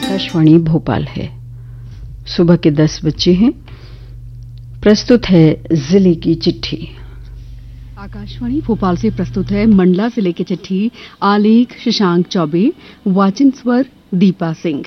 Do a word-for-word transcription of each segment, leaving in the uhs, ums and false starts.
आकाशवाणी भोपाल है। सुबह के दस बजे हैं। प्रस्तुत है जिले की चिट्ठी। आकाशवाणी भोपाल से प्रस्तुत है मंडला जिले की चिट्ठी। आलेख शशांक चौबे, वाचन स्वर दीपा सिंह।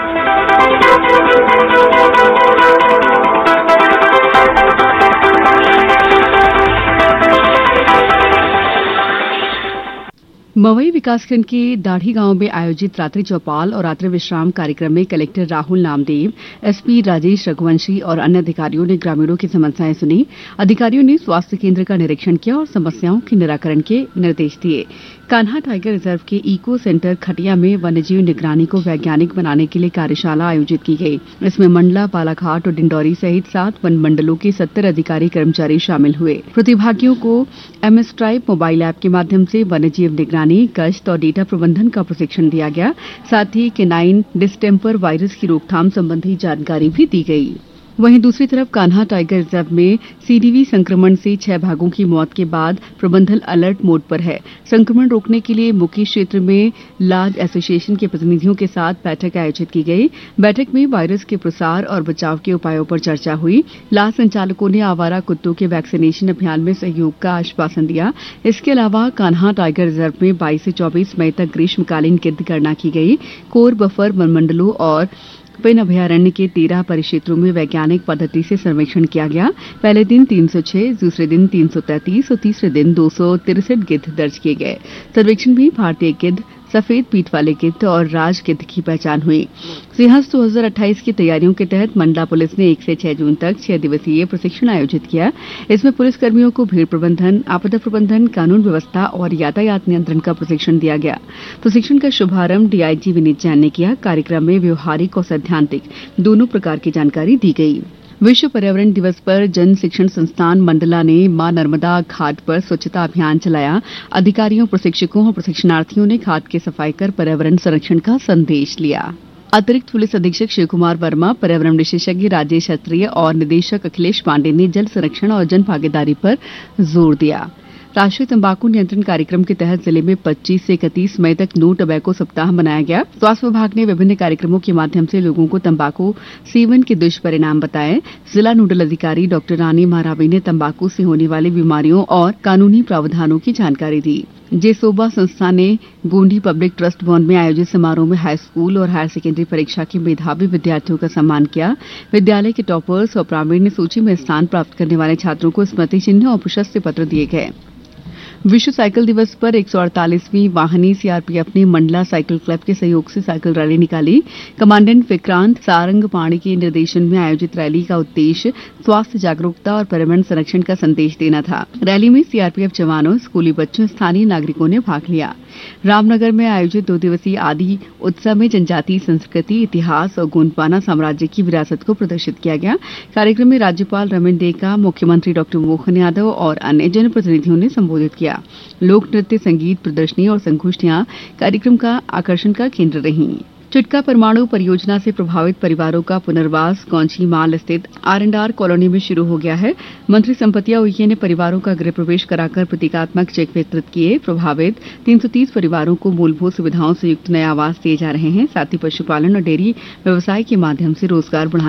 मवई विकासखंड के दाढ़ी गांव में आयोजित रात्रि चौपाल और रात्रि विश्राम कार्यक्रम में कलेक्टर राहुल नामदेव, एसपी राजेश रघुवंशी और अन्य अधिकारियों ने ग्रामीणों की समस्याएं सुनी। अधिकारियों ने स्वास्थ्य केंद्र का निरीक्षण किया और समस्याओं के निराकरण के निर्देश दिए। कान्हा टाइगर रिजर्व के इको सेंटर खटिया में वन्यजीव निगरानी को वैज्ञानिक बनाने के लिए कार्यशाला आयोजित की गई। इसमें मंडला, बालाघाट और डिंडौरी सहित सात वन मंडलों के सत्तर अधिकारी कर्मचारी शामिल हुए। प्रतिभागियों को एमएस ट्राइब मोबाइल ऐप के माध्यम से वन्यजीव निगरानी, गश्त और डेटा प्रबंधन का प्रशिक्षण दिया गया। साथ ही केनाइन डिस्टेंपर वायरस की रोकथाम संबंधी जानकारी भी दी गई। वहीं दूसरी तरफ कान्हा टाइगर रिजर्व में सीडीवी संक्रमण से छह भागों की मौत के बाद प्रबंधन अलर्ट मोड पर है। संक्रमण रोकने के लिए मुख्य क्षेत्र में लाज एसोसिएशन के प्रतिनिधियों के साथ बैठक आयोजित की गई। बैठक में वायरस के प्रसार और बचाव के उपायों पर चर्चा हुई। लाज संचालकों ने आवारा कुत्तों के वैक्सीनेशन अभियान में सहयोग का आश्वासन दिया। इसके अलावा कान्हा टाइगर रिजर्व में बाईस से चौबीस मई तक ग्रीष्मकालीन गिद्ध गणना की गई। कोर बफर वनमंडलों और पेन अभयारण्य के तेरह परिक्षेत्रों में वैज्ञानिक पद्धति से सर्वेक्षण किया गया। पहले दिन तीन सौ छह, दूसरे दिन तीन सौ तैंतीस और तीसरे दिन दो सौ तिरसठ गिद्ध दर्ज किए गए। सर्वेक्षण में भारतीय गिद्ध, सफेद पीठ वाले गिद्ध और राज गिद्ध की पहचान हुई। सिंहस्थ दो हज़ार अट्ठाईस की तैयारियों के तहत मंडला पुलिस ने एक से छह जून तक छह दिवसीय प्रशिक्षण आयोजित किया। इसमें पुलिस कर्मियों को भीड़ प्रबंधन, आपदा प्रबंधन, कानून व्यवस्था और यातायात नियंत्रण का प्रशिक्षण दिया गया। प्रशिक्षण का शुभारंभ डीआईजी विनीत जैन ने किया। कार्यक्रम में व्यवहारिक और सैद्धांतिक दोनों प्रकार की जानकारी दी गई। विश्व पर्यावरण दिवस पर जन शिक्षण संस्थान मंडला ने मां नर्मदा घाट पर स्वच्छता अभियान चलाया। अधिकारियों, प्रशिक्षकों और प्रशिक्षणार्थियों ने घाट की सफाई कर पर्यावरण संरक्षण का संदेश लिया। अतिरिक्त पुलिस अधीक्षक शिव कुमार वर्मा, पर्यावरण विशेषज्ञ राजेश अत्रेय और निदेशक अखिलेश पांडे ने जल संरक्षण और जन भागीदारी पर जोर दिया। राष्ट्रीय तंबाकू नियंत्रण कार्यक्रम के तहत जिले में पच्चीस से इकतीस मई तक नो टबैको सप्ताह मनाया गया। स्वास्थ्य विभाग ने विभिन्न कार्यक्रमों के माध्यम से लोगों को तंबाकू सेवन के दुष्परिणाम बताए। जिला नोडल अधिकारी डॉक्टर रानी महारावी ने तंबाकू से होने वाली बीमारियों और कानूनी प्रावधानों की जानकारी दी। जेसोबा संस्था ने गोंडी पब्लिक ट्रस्ट भवन में आयोजित समारोह में हाई स्कूल और हायर सेकेंडरी परीक्षा के मेधावी विद्यार्थियों का सम्मान किया। विद्यालय के टॉपर्स और प्रावीण्य सूची में स्थान प्राप्त करने वाले छात्रों को स्मृति चिन्ह और प्रशस्ति पत्र दिए गए। विश्व साइकिल दिवस पर एक सौ अड़तालीसवीं वाहिनी सीआरपीएफ ने मंडला साइकिल क्लब के सहयोग से साइकिल रैली निकाली। कमांडेंट विक्रांत सारंगपाणी के निर्देशन में आयोजित रैली का उद्देश्य स्वास्थ्य जागरूकता और पर्यावरण संरक्षण का संदेश देना था। रैली में सीआरपीएफ जवानों, स्कूली बच्चों, स्थानीय नागरिकों ने भाग लिया। रामनगर में आयोजित दो दिवसीय आदि उत्सव में जनजातीय संस्कृति, इतिहास और गोंडवाना साम्राज्य की विरासत को प्रदर्शित किया गया। कार्यक्रम में राज्यपाल रमन डेका, मुख्यमंत्री डॉक्टर मोहन यादव और अन्य जनप्रतिनिधियों ने संबोधित किया। लोक नृत्य, संगीत प्रदर्शनी और संगोष्ठियां कार्यक्रम का आकर्षण का केंद्र रहीं। चुटका परमाणु परियोजना से प्रभावित परिवारों का पुनर्वास कौंची माल स्थित आर एंड आर कॉलोनी में शुरू हो गया है। मंत्री संपतिया उइके ने परिवारों का गृह प्रवेश कराकर प्रतीकात्मक चेक वितरित किए। प्रभावित तीन सौ तीस परिवारों को मूलभूत सुविधाओं से युक्त नए आवास दिए जा रहे हैं। साथ ही पशुपालन और डेयरी व्यवसाय के माध्यम से रोजगार बढ़ाने